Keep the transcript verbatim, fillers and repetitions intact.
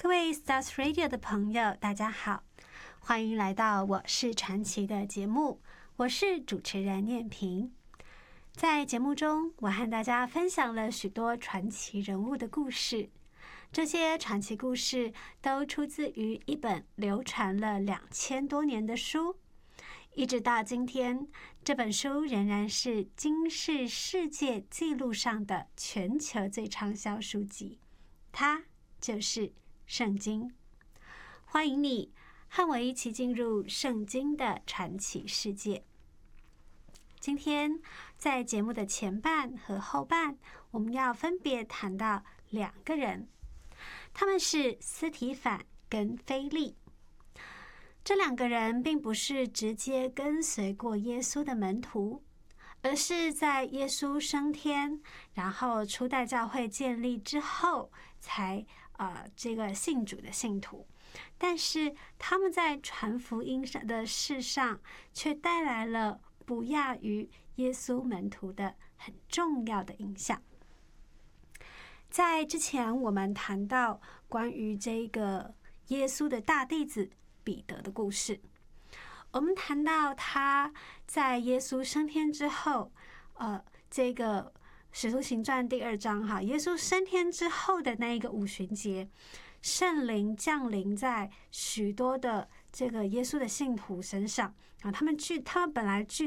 各位 Stars Radio 的朋友，大家好，欢迎来到我是传奇的节目，我是主持人念萍。在节目中，我和大家分享了许多传奇人物的故事，这些传奇故事都出自于一本流传了两千多年的书，一直到今天，这本书仍然是金氏世界纪录上的全球最畅销书籍，它就是圣经。欢迎你和我一起进入圣经的传奇世界。今天在节目的前半和后半，我们要分别谈到两个人，他们是司提反跟腓利。这两个人并不是直接跟随过耶稣的门徒，而是在耶稣升天，然后初代教会建立之后才呃，这个信主的信徒，但是他们在传福音的事上却带来了不亚于耶稣门徒的很重要的影响。在之前我们谈到关于这个耶稣的大弟子彼得的故事，我们谈到他在耶稣升天之后，呃，这个使徒行传第二章哈，耶稣升天之后的那一个五旬节，圣灵降临在许多的这个耶稣的信徒身上啊，他们聚，他们本来聚